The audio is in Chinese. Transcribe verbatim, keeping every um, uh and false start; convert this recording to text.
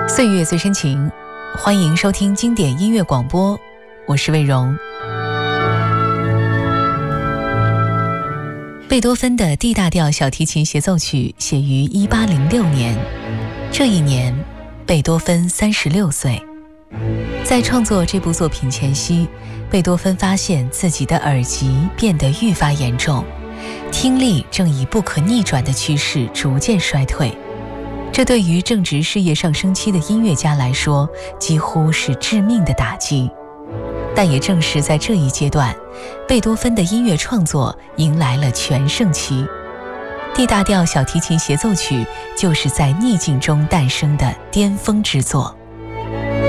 岁月随身情，欢迎收听经典音乐广播，我是魏荣。贝多芬的 D 大调小提琴协奏曲写于一八零六年，这一年贝多芬三十六岁。在创作这部作品前夕，贝多芬发现自己的耳疾变得愈发严重，听力正以不可逆转的趋势逐渐衰退。这对于正值事业上升期的音乐家来说，几乎是致命的打击。但也正是在这一阶段，贝多芬的音乐创作迎来了全盛期。D 大调小提琴协奏曲就是在逆境中诞生的巅峰之作。